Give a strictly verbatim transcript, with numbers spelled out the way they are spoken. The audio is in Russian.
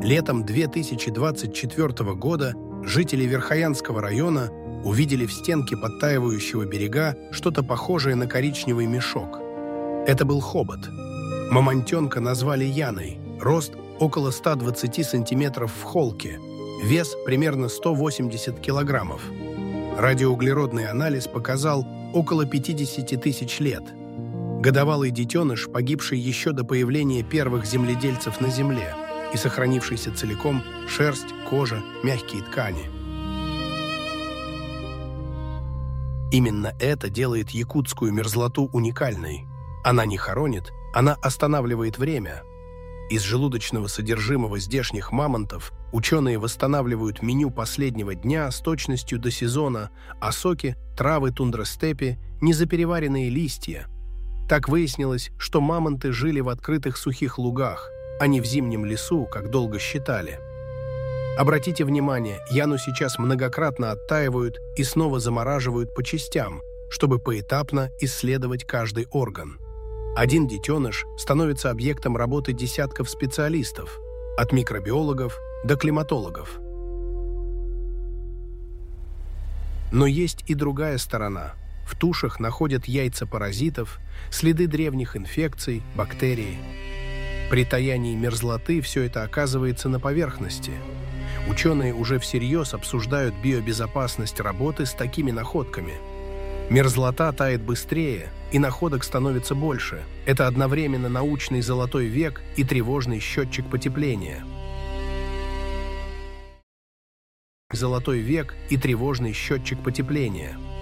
Летом две тысячи двадцать четвёртого года жители Верхоянского района увидели в стенке подтаивающего берега что-то похожее на коричневый мешок. Это был хобот. Мамонтенка назвали Яной, рост около ста двадцати сантиметров в холке, вес примерно сто восемьдесят килограммов. Радиоуглеродный анализ показал около пятидесяти тысяч лет. Годовалый детеныш, погибший еще до появления первых земледельцев на Земле и сохранившийся целиком шерсть, кожа, мягкие ткани. Именно это делает якутскую мерзлоту уникальной. Она не хоронит, она останавливает время. Из желудочного содержимого здешних мамонтов ученые восстанавливают меню последнего дня с точностью до сезона, а соки, травы тундростепи, незапереваренные листья. Так выяснилось, что мамонты жили в открытых сухих лугах, а не в зимнем лесу, как долго считали. Обратите внимание, Яну сейчас многократно оттаивают и снова замораживают по частям, чтобы поэтапно исследовать каждый орган. Один детеныш становится объектом работы десятков специалистов, от микробиологов до климатологов. Но есть и другая сторона. В тушах находят яйца паразитов, следы древних инфекций, бактерий. При таянии мерзлоты все это оказывается на поверхности. Ученые уже всерьез обсуждают биобезопасность работы с такими находками. Мерзлота тает быстрее, и находок становится больше. Это одновременно научный золотой век и тревожный счетчик потепления. Золотой век и тревожный счетчик потепления.